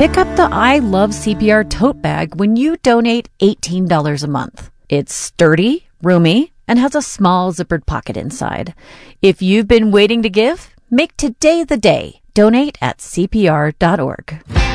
Pick up the I Love CPR tote bag when you donate $18 a month. It's sturdy, roomy, and has a small zippered pocket inside. If you've been waiting to give, make today the day. Donate at CPR.org.